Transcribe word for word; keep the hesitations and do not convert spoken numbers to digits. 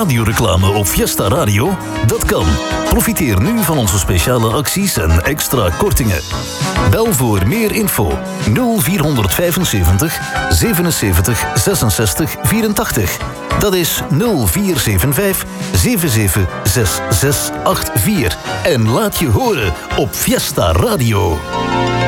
radioreclame op Fiesta Radio? Dat kan. Profiteer nu van onze speciale acties en extra kortingen. Bel voor meer info nul vier vijfenzeventig zevenenzeventig zesenzestig vierentachtig. Dat is nul vier zeven vijf zeven zeven zes zes acht vier. En laat je horen op Fiesta Radio.